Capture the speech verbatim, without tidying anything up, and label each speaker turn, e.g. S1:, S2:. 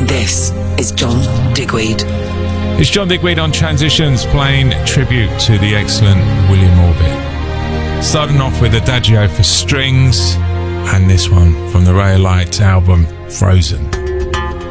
S1: This is John Digweed.
S2: It's John Digweed on Transitions, playing tribute to the excellent William Orbit. Starting off with Adagio for strings, and this one from the Ray of Light album, Frozen.